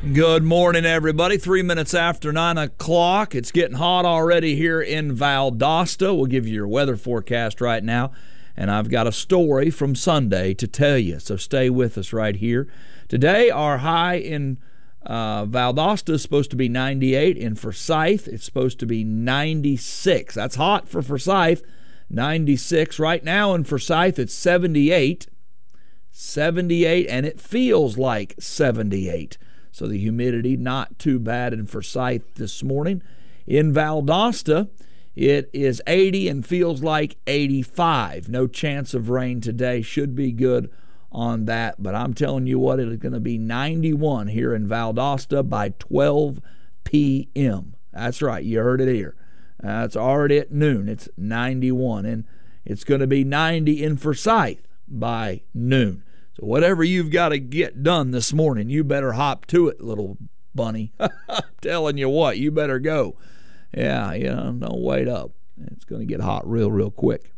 Good morning, everybody. 3 minutes after 9 o'clock. It's getting hot already here in Valdosta. We'll give you your weather forecast right now. And I've got a story from Sunday to tell you, so stay with us right here. Today, our high in Valdosta is supposed to be 98. In Forsyth, it's supposed to be 96. That's hot for Forsyth, 96. Right now in Forsyth, it's 78. 78, and it feels like 78. So the humidity, not too bad in Forsyth this morning. In Valdosta, it is 80 and feels like 85. No chance of rain today. Should be good on that. But I'm telling you what, it is going to be 91 here in Valdosta by 12 p.m. That's right. You heard it here. It's already at noon. It's 91. And it's going to be 90 in Forsyth by noon. So whatever you've got to get done this morning, you better hop to it, little bunny. I'm telling you what, you better go. Yeah, don't wait up. It's going to get hot real quick.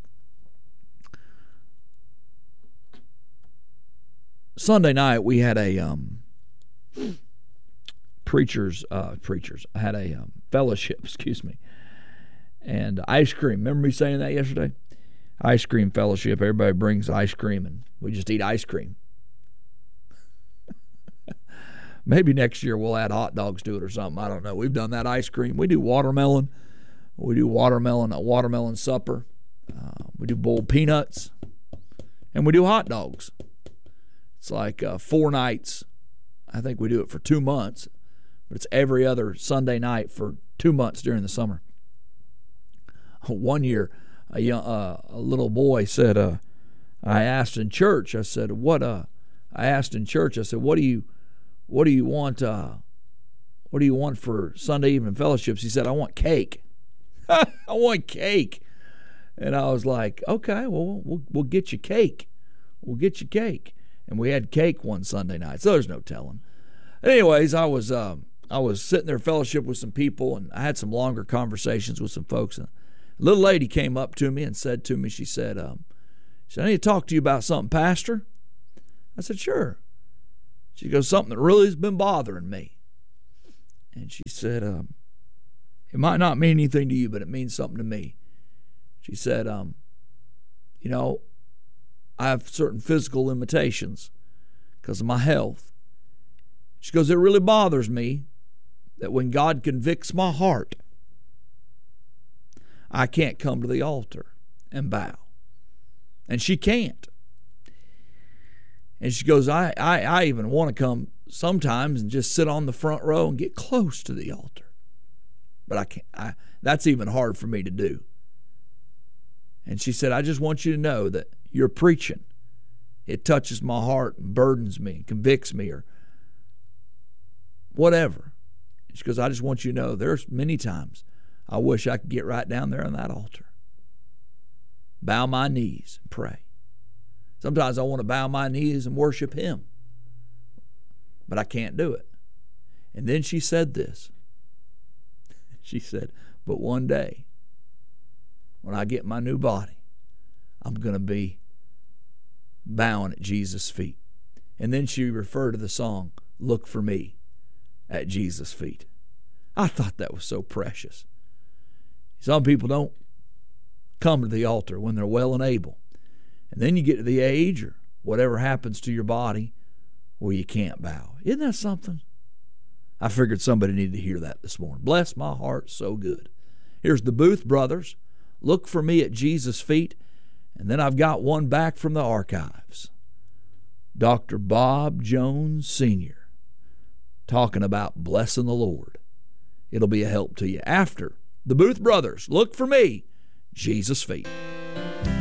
Sunday night we had a fellowship, and ice cream. Remember me saying that yesterday? Ice cream fellowship. Everybody brings ice cream, and we just eat ice cream. Maybe next year we'll add hot dogs to it or something. I don't know. We've done that ice cream. We do watermelon. A watermelon supper. We do boiled peanuts. And we do hot dogs. It's like 4 nights. I think we do it for 2 months. But it's every other Sunday night for 2 months during the summer. One year, a little boy said, I asked in church, what do you want for Sunday evening fellowships? He said, I want cake. I want cake. And I was like, okay, well, we'll get you cake. We'll get you cake. And we had cake one Sunday night, so there's no telling. Anyways, I was sitting there fellowship with some people, and I had some longer conversations with some folks. And a little lady came up to me and said to me, she said, I need to talk to you about something, Pastor. I said, sure. She goes, something that really has been bothering me. And she said, it might not mean anything to you, but it means something to me. She said, I have certain physical limitations because of my health. She goes, it really bothers me that when God convicts my heart, I can't come to the altar and bow. And she can't. And she goes, I even want to come sometimes and just sit on the front row and get close to the altar. But I can't. That's even hard for me to do. And she said, I just want you to know that your preaching, it touches my heart and burdens me, convicts me, or whatever. She goes, I just want you to know there's many times I wish I could get right down there on that altar, bow my knees and pray. Sometimes I want to bow my knees and worship Him, but I can't do it. And then she said this. She said, but one day, when I get my new body, I'm going to be bowing at Jesus' feet. And then she referred to the song, Look for Me at Jesus' Feet. I thought that was so precious. Some people don't come to the altar when they're well and able. And then you get to the age or whatever happens to your body where you can't bow. Isn't that something? I figured somebody needed to hear that this morning. Bless my heart, so good. Here's the Booth Brothers. Look for Me at Jesus' Feet. And then I've got one back from the archives. Dr. Bob Jones Sr. talking about blessing the Lord. It'll be a help to you after the Booth Brothers. Look for Me, Jesus' Feet.